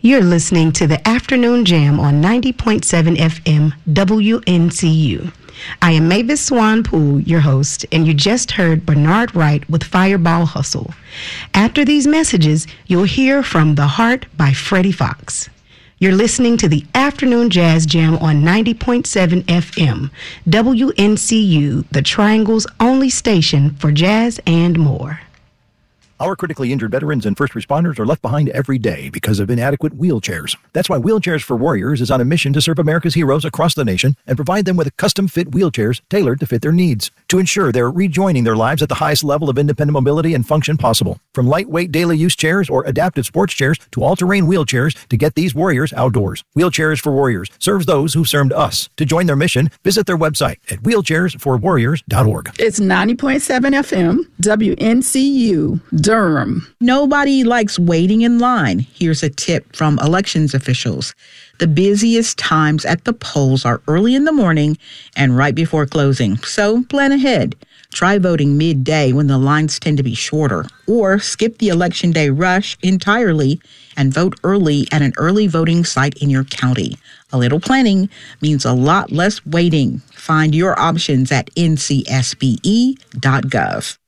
You're listening to the Afternoon Jam on 90.7 FM WNCU. I am Mavis Swan-Poole, your host, and you just heard Bernard Wright with Fireball Hustle. After these messages, you'll hear from The Heart by Freddie Fox. You're listening to the Afternoon Jazz Jam on 90.7 FM WNCU, the Triangle's only station for jazz and more. Our critically injured veterans and first responders are left behind every day because of inadequate wheelchairs. That's why Wheelchairs for Warriors is on a mission to serve America's heroes across the nation and provide them with custom-fit wheelchairs tailored to fit their needs, to ensure they're rejoining their lives at the highest level of independent mobility and function possible. From lightweight daily use chairs or adaptive sports chairs to all-terrain wheelchairs to get these warriors outdoors. Wheelchairs for Warriors serves those who've served us. To join their mission, visit their website at wheelchairsforwarriors.org. It's 90.7 FM, WNCU, Durham. Nobody likes waiting in line. Here's a tip from elections officials. The busiest times at the polls are early in the morning and right before closing, so plan ahead. Try voting midday when the lines tend to be shorter, or skip the election day rush entirely and vote early at an early voting site in your county. A little planning means a lot less waiting. Find your options at ncsbe.gov.